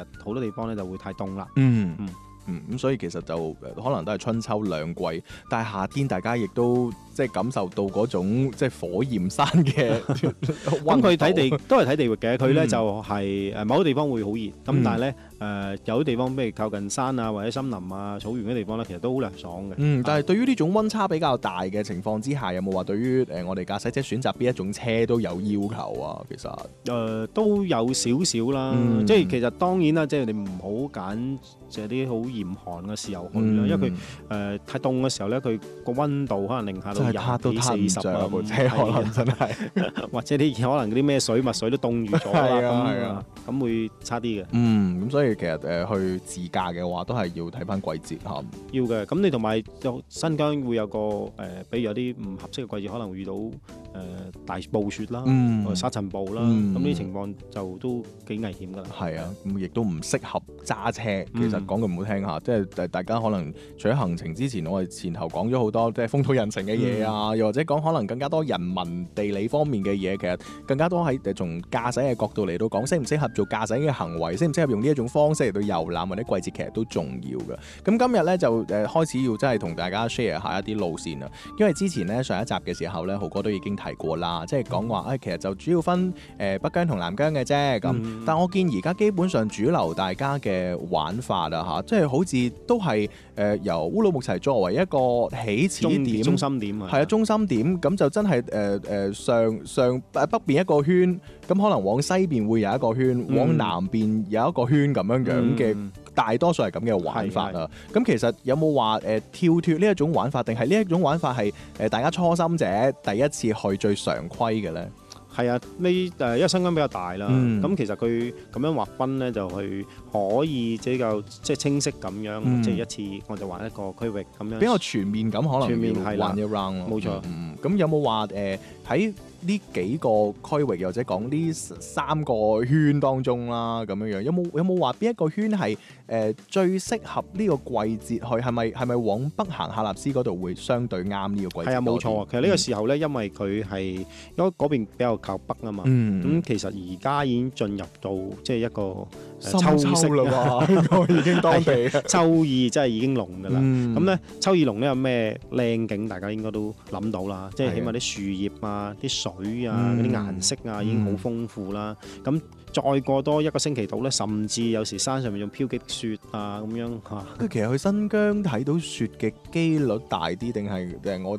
好多地方咧就會太凍啦。 咁所以其實就可能都係春秋兩季，但係夏天大家亦都即係感受到嗰種即係火焰山嘅咁佢睇地都係睇地域嘅，佢咧就係某啲地方會好熱，咁但係咧有啲地方，譬如靠近山啊或者森林啊草原嘅地方咧，其實都好涼爽嘅。 但係對於呢種溫差比較大嘅情況之下，有冇話對於我哋駕駛者選擇邊一種車都有要求啊？其實都有少少啦，即係其實當然啦，即係你唔好揀即係啲好嚴寒嘅時候去啦，因為佢太凍嘅時候咧，佢個溫度可能零下到廿幾40啊， 部車可能真係， 或者啲可能嗰啲咩墨水都凍住咗啦，咁會差啲嘅。 咁所以其實去自駕嘅話，都係要睇翻季節嚇。 要嘅，咁你同埋新疆會有個比如有啲唔合適嘅季節，可能會遇到大暴雪啦、沙塵暴啦，咁呢啲情況就都幾危險㗎啦。 係啊，咁亦都唔適合揸車。其實講句唔好聽下，即係大家可能除咗行程之前，我哋前後講咗好多即係風土人情嘅嘢啊，又或者講可能更加多人文地理方面嘅嘢，其實更加多喺從駕駛嘅角度嚟到講，適唔適合做駕駛嘅行為，適唔適合用呢一種方式嚟到遊覽或者季節，其實都重要嘅。咁今日咧就開始要真係同大家 share 下一啲路線啦，因為之前咧上一集嘅時候咧，豪哥都已經提過啦，即係講話其實就主要分北疆同南疆嘅啫咁。但我見而家基本上主流大家嘅玩法啊即係好似都係由烏魯木齊作為一個起始點、 中心點係啊，中心點咁就真係上北邊一個圈，咁可能往西邊會有一個圈，往南邊有一個圈咁樣嘅，大多數係咁嘅玩法啊。咁其實有冇話跳脫呢一種玩法，定係呢一種玩法係大家初心者第一次去最常規嘅咧？ 係啊，因為新疆比較大啦，咁其實佢咁樣劃分咧，就係可以比較即係清晰咁樣，即係一次我就玩一個區域咁樣， 比較全面咁，可能全面係玩一 round 咯。 冇錯。 咁有冇話喺呢幾個區域，又或者講呢3個圈當中啦，咁樣有冇話邊一個圈係最適合呢個季節去？係咪往北行喀納斯嗰度會相對啱呢個季節？係啊，冇錯啊。其實呢個時候咧，因為佢係因為嗰邊比較靠北啊嘛，咁其實而家已經進入到即係一個秋啦嘛， 已經當地秋意真係已經濃㗎啦。咁咧秋意濃咧有咩靚景？大家應該都諗到啦，即係起碼啲樹葉啊、啲水啊、嗰啲顏色啊已經好豐富啦。咁再過多1個星期到咧，甚至有時山上面仲飄積雪啊咁樣嚇。 其實去新疆睇到雪嘅機率大啲，定係我